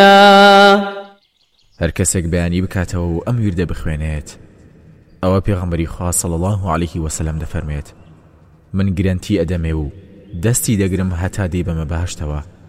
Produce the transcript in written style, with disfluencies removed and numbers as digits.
هەر کەسێک بەیانی بکاتەوە و ئەم وردە بخوێنێت ئەوە پێغەمبەری خوا صلی الله عليه وسلم دەفەرمێت من گرنتی ئەدەمێ و دەستی دەگرم هەتا دێ بەمە بەهەشتەوە